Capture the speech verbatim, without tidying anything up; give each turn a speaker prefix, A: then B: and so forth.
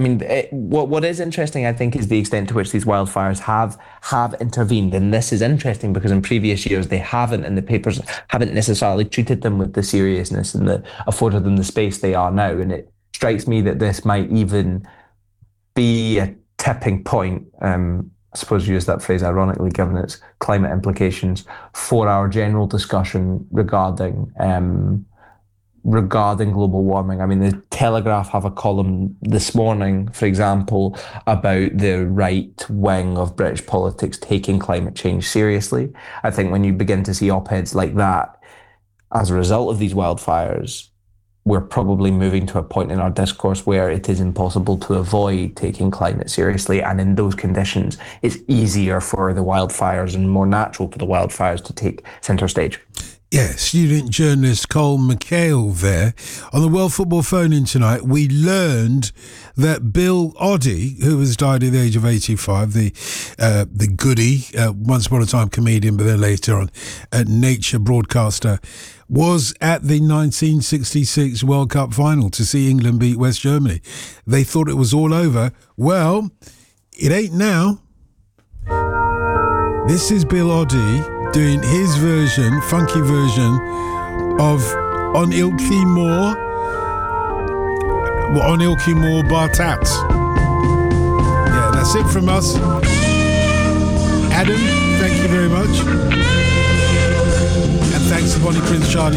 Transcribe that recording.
A: mean, it, what what is interesting, I think, is the extent to which these wildfires have have intervened, and this is interesting because in previous years they haven't, and the papers haven't necessarily treated them with the seriousness and the afforded them the space they are now. And it strikes me that this might even be a tipping point. Um, I suppose you use that phrase ironically, given its climate implications for our general discussion regarding. Um, regarding global warming. I mean, the Telegraph have a column this morning, for example, about the right wing of British politics taking climate change seriously. I think when you begin to see op-eds like that, as a result of these wildfires, we're probably moving to a point in our discourse where it is impossible to avoid taking climate seriously. And in those conditions, it's easier for the wildfires and more natural for the wildfires to take centre stage.
B: Yeah, student journalist Cole McHale there. On the World Football Phone-In tonight, we learned that Bill Oddie, who has died at the age of eighty-five, the uh, the goodie, uh, once upon a time comedian, but then later on a Nature broadcaster, was at the nineteen sixty-six World Cup final to see England beat West Germany. They thought it was all over. Well, it ain't now. This is Bill Oddie doing his version, funky version of On Ilkley Moor, On Ilkley Moor Bar Tats. Yeah, that's it from us. Adam, thank you very much. And thanks to Bonnie Prince Charlie.